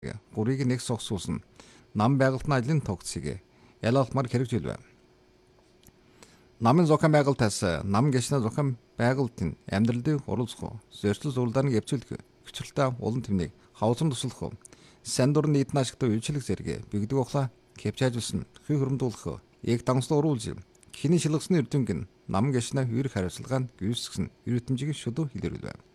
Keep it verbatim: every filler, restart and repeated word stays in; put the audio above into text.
гурийг нэг согсуулсан нам байгальтны ажлын тогтцыг ялгаалмаар хэрэгжүүлвэ. Намын зохион байгуулалтаас нам гишна зохион байгуулалтын амьдралыг оруулах, зөрчил зурлагыг эвцүүлэх, хүчрэлтэй улан тэмнийг хавцан туслах, сайн дурын нийтийн ашигтай үйлчлэх зэрэг бигдэг ухлаа кепчаажулсан хүй хөрөмдүүлэх, яг дангслуу оруулж хиний шилгсны эрдэнэг нам гишна хүйрэх хариуцлагаанд гүйсгсэн эрдэмжийг шүдүү хэлэрүүлвэ.